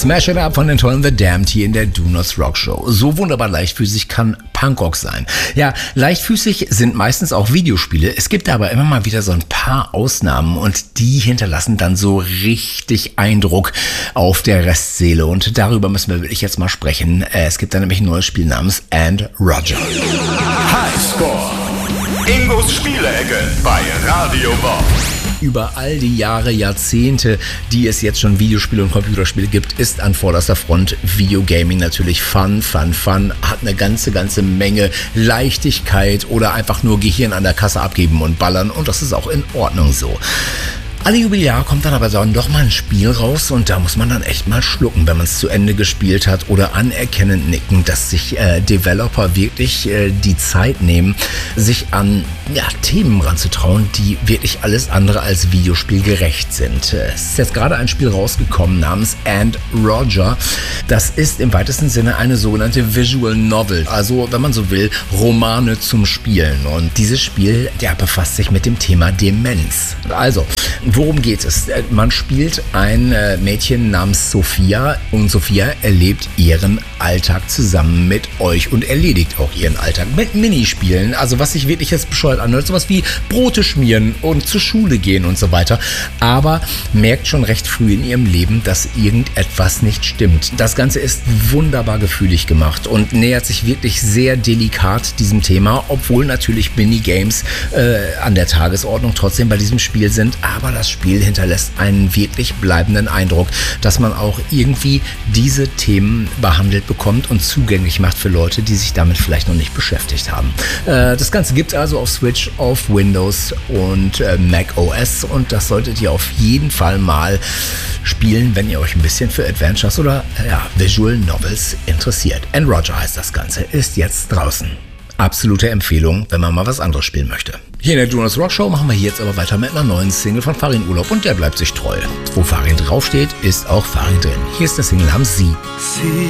Smash It Up von den tollen The Damned hier in der Do Not Rock Show. So wunderbar leichtfüßig kann Punkrock sein. Ja, leichtfüßig sind meistens auch Videospiele. Es gibt aber immer mal wieder so ein paar Ausnahmen und die hinterlassen dann so richtig Eindruck auf der Restseele. Und darüber müssen wir wirklich jetzt mal sprechen. Es gibt da nämlich ein neues Spiel namens And Roger. Highscore. Ingos Spielecke bei Radio Bob. Über all die Jahre, Jahrzehnte, die es jetzt schon Videospiele und Computerspiele gibt, ist an vorderster Front Videogaming natürlich Fun, hat eine ganze Menge Leichtigkeit oder einfach nur Gehirn an der Kasse abgeben und ballern und das ist auch in Ordnung so. Alle Jubeljahre kommt dann aber dann doch mal ein Spiel raus und da muss man dann echt mal schlucken, wenn man es zu Ende gespielt hat oder anerkennend nicken, dass sich Developer wirklich die Zeit nehmen, sich an Themen ranzutrauen, die wirklich alles andere als Videospielgerecht sind. Es ist jetzt gerade ein Spiel rausgekommen namens And Roger. Das ist im weitesten Sinne eine sogenannte Visual Novel, also wenn man so will, Romane zum Spielen. Und dieses Spiel, befasst sich mit dem Thema Demenz. Also, worum geht es? Man spielt ein Mädchen namens Sophia und Sophia erlebt ihren Alltag zusammen mit euch und erledigt auch ihren Alltag mit Minispielen. Also was sich wirklich jetzt bescheuert anhört, sowas wie Brote schmieren und zur Schule gehen und so weiter. Aber merkt schon recht früh in ihrem Leben, dass irgendetwas nicht stimmt. Das Ganze ist wunderbar gefühlig gemacht und nähert sich wirklich sehr delikat diesem Thema, obwohl natürlich Minigames an der Tagesordnung trotzdem bei diesem Spiel sind. Aber das Spiel hinterlässt einen wirklich bleibenden Eindruck, dass man auch irgendwie diese Themen behandelt bekommt und zugänglich macht für Leute, die sich damit vielleicht noch nicht beschäftigt haben. Das Ganze gibt es also auf Switch, auf Windows und Mac OS und das solltet ihr auf jeden Fall mal spielen, wenn ihr euch ein bisschen für Adventures oder Visual Novels interessiert. And Roger heißt das Ganze, ist jetzt draußen. Absolute Empfehlung, wenn man mal was anderes spielen möchte. Hier in der Do Not Rock Show machen wir jetzt aber weiter mit einer neuen Single von Farin Urlaub und der bleibt sich treu. Wo Farin draufsteht, ist auch Farin drin. Hier ist der Single namens Sie.